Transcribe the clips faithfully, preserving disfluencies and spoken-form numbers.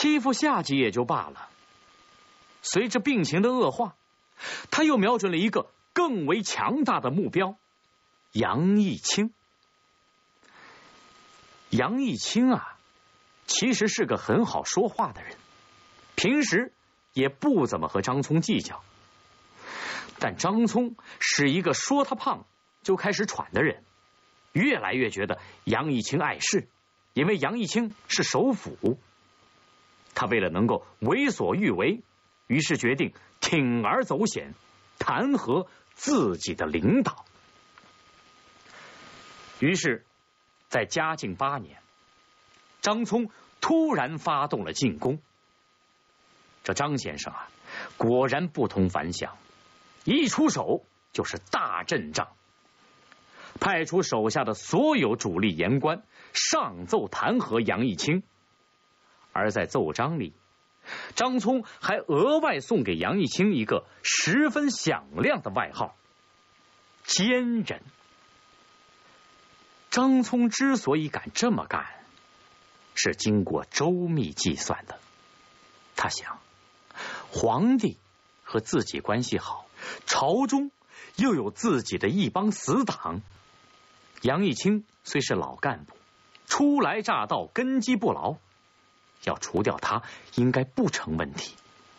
欺负下级也就罢了，随着病情的恶化，他又瞄准了一个更为强大的目标——杨义清。杨义清啊，其实是个很好说话的人，平时也不怎么和张聪计较。但张聪是一个说他胖就开始喘的人，越来越觉得杨义清碍事，因为杨义清是首辅。他为了能够为所欲为，于是决定铤而走险，弹劾自己的领导。于是在嘉靖八年，张聪突然发动了进攻。这张先生啊，果然不同凡响，一出手就是大阵仗，派出手下的所有主力言官上奏弹劾杨义清。而在奏章里，张聪还额外送给杨义清一个十分响亮的外号——奸人。张聪之所以敢这么干，是经过周密计算的。他想，皇帝和自己关系好，朝中又有自己的一帮死党。杨义清虽是老干部，初来乍到，根基不牢，要除掉他应该不成问题。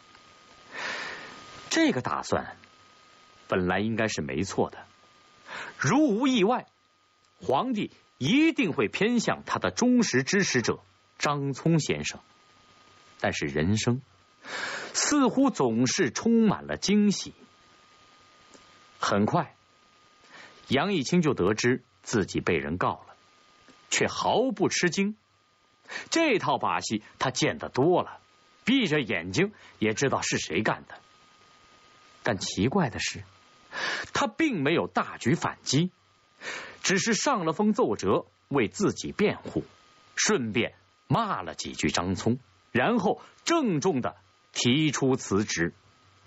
这个打算本来应该是没错的，如无意外，皇帝一定会偏向他的忠实支持者张聪先生。但是人生似乎总是充满了惊喜。很快，杨义清就得知自己被人告了，却毫不吃惊。这套把戏他见得多了，闭着眼睛也知道是谁干的。但奇怪的是，他并没有大举反击，只是上了封奏折为自己辩护，顺便骂了几句张聪，然后郑重地提出辞职。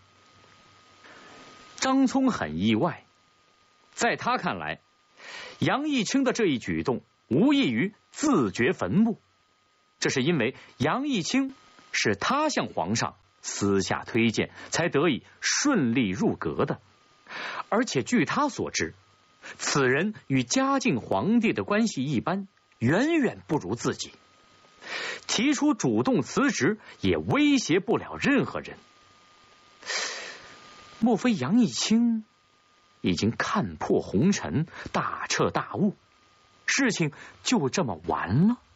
张聪很意外，在他看来，杨义清的这一举动无异于自掘坟墓。这是因为杨义清是他向皇上私下推荐，才得以顺利入阁的。而且据他所知，此人与嘉靖皇帝的关系一般，远远不如自己。提出主动辞职也威胁不了任何人。莫非杨义清已经看破红尘，大彻大悟，事情就这么完了？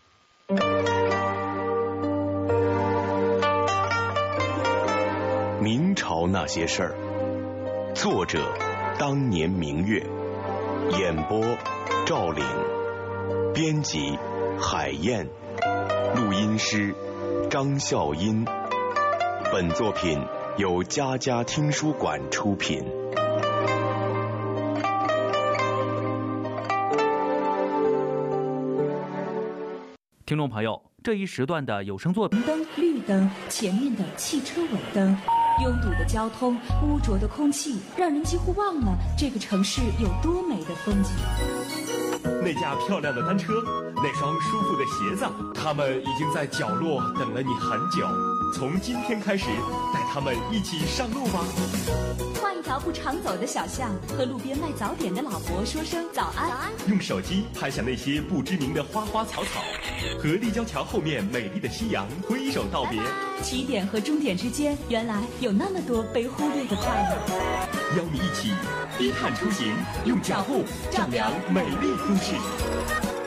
明朝那些事儿，作者当年明月，演播赵岭，编辑海燕，录音师张笑音。本作品由佳佳听书馆出品。 听众朋友，这一时段的有声作品， 红灯、绿灯，前面的汽车尾灯，拥堵的交通，污浊的空气，让人几乎忘了这个城市有多美的风景。 那架漂亮的单车，那双舒服的鞋子，他们已经在角落等了你很久。从今天开始，带他们一起上路吧。 换一条不常走的小巷，和路边卖早点的老伯说声早安。早安。 用手机拍下那些不知名的花花草草，和立交桥后面美丽的夕阳挥手道别。 起点和终点之间，原来有那么多被忽略的快乐。 邀你一起低碳出行，用脚步丈量美丽都市。